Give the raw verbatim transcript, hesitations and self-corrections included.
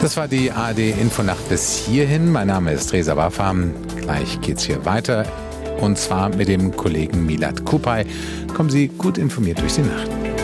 Das war die A R D-Infonacht bis hierhin. Mein Name ist Reza Wafam. Gleich geht's hier weiter. Und zwar mit dem Kollegen Milad Kupay. Kommen Sie gut informiert durch die Nacht.